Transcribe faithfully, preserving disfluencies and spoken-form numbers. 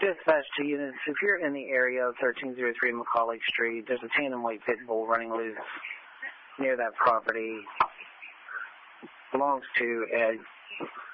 dispatch to units. If you're in the area of thirteen oh three Macaulay Street, there's a tandem weight pit bull running loose near that property. Belongs to Ed.